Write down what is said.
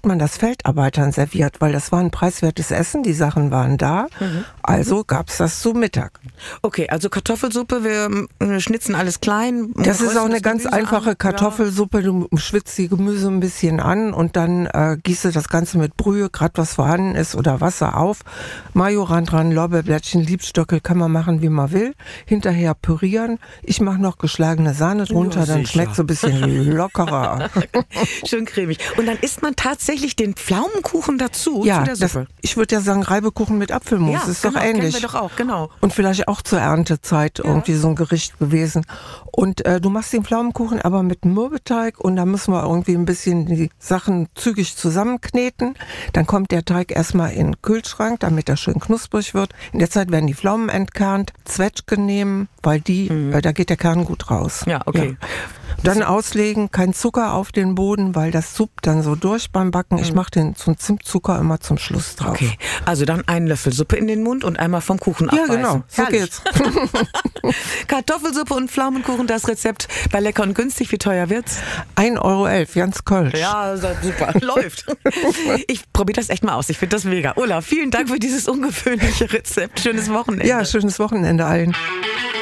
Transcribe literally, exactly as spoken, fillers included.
hat man das Feldarbeitern serviert, weil das war ein preiswertes Essen, die Sachen waren da, mhm. also gab es das zu Mittag. Okay, also Kartoffelsuppe, wir äh, schnitzen alles klein. Das ist auch eine ganz Gemüse einfache an, Kartoffelsuppe, du schwitzt die Gemüse ein bisschen an und dann äh, gießt du das Ganze mit Brühe, gerade was vorhanden ist, oder Wasser auf, Majoran dran, Lorbeerblättchen, Liebstöckel, kann man machen, wie man will, hinterher pürieren. Ich mache noch geschlagene Sahne drunter, ja, dann schmeckt so ein bisschen lockerer. Schön cremig. Und dann isst man tatsächlich den Pflaumenkuchen dazu ja, zu der Suppe? Das, ich würde ja sagen, Reibekuchen mit Apfelmus, ja, ist genau, doch ähnlich. Kennen wir doch auch, genau. Und vielleicht auch zur Erntezeit ja. irgendwie so ein Gericht gewesen. Und äh, du machst den Pflaumenkuchen aber mit Mürbeteig und da müssen wir irgendwie ein bisschen die Sachen zügig zusammenkneten. Dann kommt der Teig erstmal in den Kühlschrank, damit er schön knusprig wird. In der Zeit werden die Pflaumen entkernt, Zwetschge nehmen, weil die, mhm. äh, da geht der Kern gut raus. Ja, okay. Ja. Dann auslegen, kein Zucker auf den Boden, weil das suppt dann so durch beim Backen. Ich mache den zum Zimtzucker immer zum Schluss drauf. Okay, also dann einen Löffel Suppe in den Mund und einmal vom Kuchen abbeißen. Ja, genau, so Herrlich. geht's. Kartoffelsuppe und Pflaumenkuchen, das Rezept bei Lecker und Günstig. Wie teuer wird's? ein Euro elf, ganz Kölsch. Ja, super, läuft. Ich probiere das echt mal aus, ich finde das mega. Ulla, vielen Dank für dieses ungewöhnliche Rezept. Schönes Wochenende. Ja, schönes Wochenende allen.